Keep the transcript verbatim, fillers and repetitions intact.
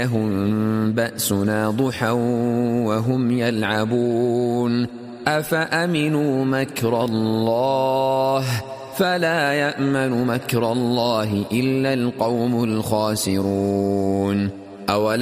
هم بأسنا ضحى وهم يلعبون أفأمنوا مكر الله فلا يأمن مكر الله إلا القوم الخاسرون. أولم